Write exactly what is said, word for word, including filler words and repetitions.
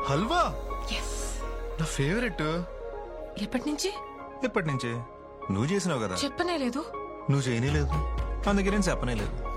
Halwa yes. నా favourite. ఎప్పటి నుంచి? ఎప్పటి నుంచి? నువ్వు చేసినావు కదా. చెప్పనే లేదు. నువ్వు చేయనే లేదు, అందుకే నేను చెప్పనే లేదు.